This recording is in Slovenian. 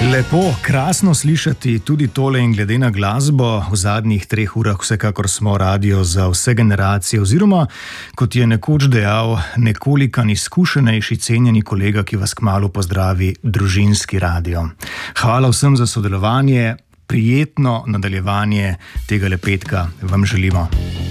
Lepo, krasno slišati tudi tole in glede na glasbo v zadnjih 3 urah vsekakor smo radio za vse generacije oziroma, kot je nekoč dejal nekolikan izkušenejši cenjeni kolega, ki vas kmalu pozdravi, družinski radio. Hvala vsem za sodelovanje, prijetno nadaljevanje tega petka vam želimo.